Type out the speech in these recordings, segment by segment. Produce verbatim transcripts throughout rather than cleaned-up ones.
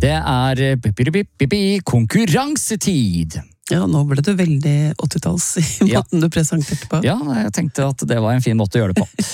Det er konkurransetid. Ja, nå ble det veldig åttitalls i måten ja. Du presenterte på. Ja, jeg tenkte at det var en fin måte å gjøre det på.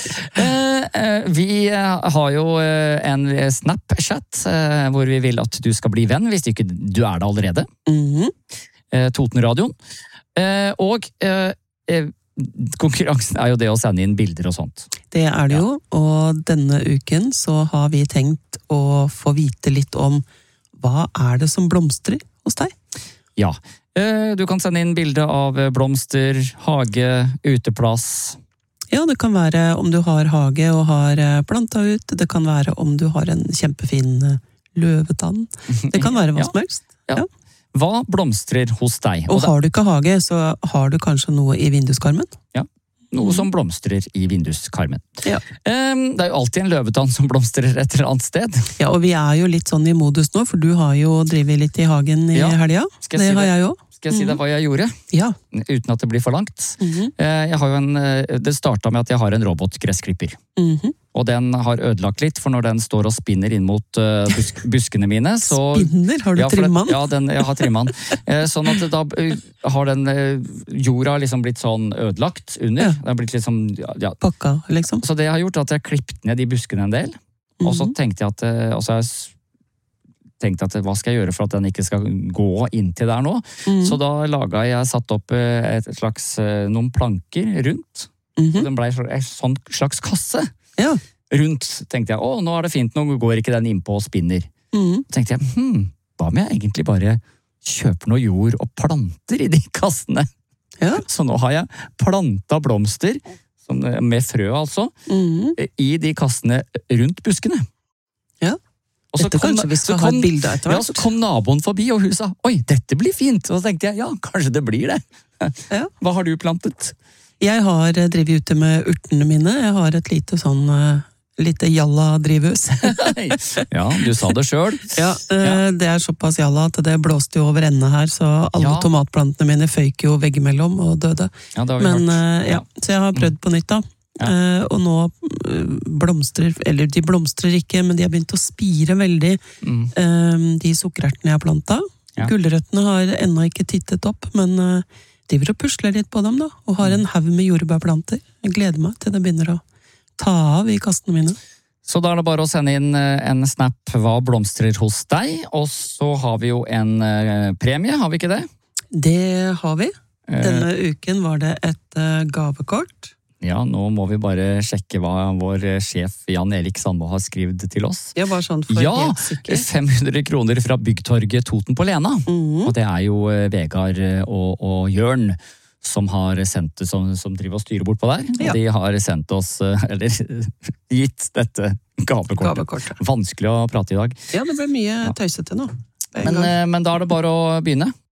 eh, vi har jo en Snapchat hvor vi vil at du skal bli venn, hvis ikke du er det allerede. Mm-hmm. eh, Totenradioen. Eh, og eh, konkurransen er jo det å sende inn bilder og sånt. Det er det jo, og denne uken så har vi tenkt å få vite litt om hva er det som blomstrer hos deg? Ja, du kan sende inn bilde av blomster, hage, uteplass. Ja, det kan være om du har hage og har planta ut. Det kan være om du har en kjempefin løvetann. Det kan være hva som helst. Ja. Ja. Hva blomstrer hos deg? Og, og har du ikke hage, så har du kanskje noe i vinduskarmen? Ja, noe som blomstrer i vinduskarmen. Ja. Det er jo alltid en løvetann som blomstrer et eller annet sted. Ja, og vi er jo litt sånn i modus nå, for du har jo drivet litt i hagen i ja. helga. Det si har jeg jo. Skal jeg si deg hva jeg gjorde? Ja. Uten at det blir for langt. Mm-hmm. Jeg har jo en, det startet med at jeg har en robotgressklipper. Mm-hmm. Og den har ødelagt litt, for når den står og spinner inn mot busk, buskene mine, så... Spinner? Har du ja, trimman? Ja, den, jeg har trimman. Sånn at da har den jorda liksom blitt sånn ødelagt under. Ja. Det har blitt liksom... Ja. Pakka, liksom. Så det har gjort at jeg har klippet ned de buskene en del. Mm-hmm. Og så tenkte jeg at... Og så har jeg tenkte at hva skal jeg gjøre for at den ikke skal gå inntil der nå. Mm. Så da laget jeg, satt opp et slags, noen planker rundt. Mm-hmm. Så den ble en sånn slags kasse. Ja. Rundt, tenkte jeg, å, nå er det fint, nå går ikke den innpå og spinner. Mm. Så tenkte jeg, hm, hva om jeg egentlig bare kjøper noe jord og planter i de kassene? Ja. Så nå har jeg plantet blomster, med frø altså, mm. i de kassene rundt buskene. Ja. Og så dette kom, kanskje vi skal så ha kom, et bilde etter hvert. Ja, så kom naboen forbi, og hun sa, oi, dette blir fint. Og så tenkte jeg, ja, kanskje det blir det. Ja. Hva har du plantet? Jeg har drevet ute med urtene mine. Jeg har et lite sånn, uh, lite jalla-drivhus. Ja, du sa det selv. Ja, uh, ja, det er såpass jalla at det blåste jo over ende her, så alle ja. tomatplantene mine føyk jo veggimellom og døde. Ja, det har vi Men, hørt. Uh, ja, så jeg har prøvd på nytt da. Ja. Uh, og nå blomstrer, eller de blomstrer ikke, men de har begynt å spire veldig, mm. uh, de sukkerertene jeg har plantet. Ja. Gulrøttene har ennå ikke tittet opp, men uh, de vil jo pusle litt på dem da, og har en haug med jordbærplanter. Jeg gleder meg til det begynner å ta av i kastene mine. Så da er det bare å sende inn en snap hva blomstrer hos deg, og så har vi jo en uh, premie, har vi ikke det? Det har vi. Denne uh, uken var det et uh, gavekort. Ja, nå må vi bare sjekke hva vår sjef Jan Erik Sandmo har skrevet til oss. Ja, bare sånn for ja, helt sikker. fem hundre kroner fra Byggtorget Toten på Lena. Mm. Og det er jo Vegard og, og Jørn som har sendt, som, som driver og styrer bort på der. Ja. Og de har sendt oss, eller gitt dette gavekortet. gavekortet. Vanskelig å prate i dag. Ja, det ble mye tøysete nå. Men, men da er det bare å begynne.